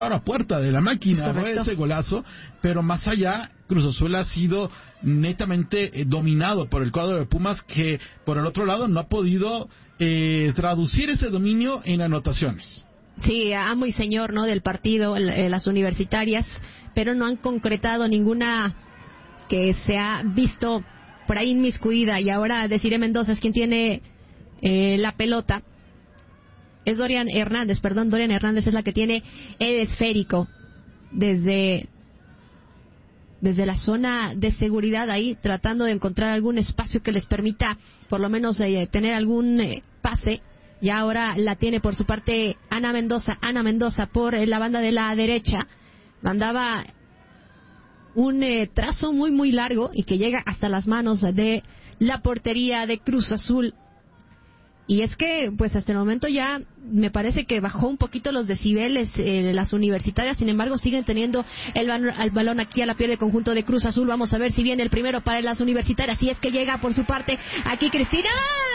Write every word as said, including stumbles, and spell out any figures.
a la puerta de la máquina, ¿no? Ese golazo, pero más allá, Cruz Azul ha sido netamente eh, dominado por el cuadro de Pumas, que por el otro lado no ha podido eh, traducir ese dominio en anotaciones. Sí, amo y señor, ¿no?, del partido, eh, las universitarias, pero no han concretado ninguna que se ha visto por ahí inmiscuida, y ahora Desiree Mendoza es quien tiene eh, la pelota. Es Dorian Hernández, perdón, Dorian Hernández es la que tiene el esférico desde, desde la zona de seguridad ahí, tratando de encontrar algún espacio que les permita por lo menos eh, tener algún eh, pase. Y ahora la tiene por su parte Ana Mendoza, Ana Mendoza por eh, la banda de la derecha. Mandaba un eh, trazo muy muy largo y que llega hasta las manos de la portería de Cruz Azul. Y es que, pues hasta el momento ya me parece que bajó un poquito los decibeles eh, las universitarias, sin embargo siguen teniendo el, ban- el balón aquí a la piel del conjunto de Cruz Azul. Vamos a ver si viene el primero para las universitarias, si es que llega por su parte aquí Cristina.